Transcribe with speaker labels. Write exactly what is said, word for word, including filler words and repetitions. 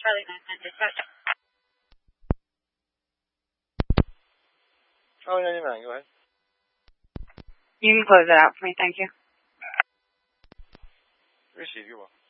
Speaker 1: Charlie nine nine dispatch.
Speaker 2: Charlie ninety-nine, go ahead.
Speaker 1: You can close it out for me, thank you.
Speaker 2: Receive, you're welcome.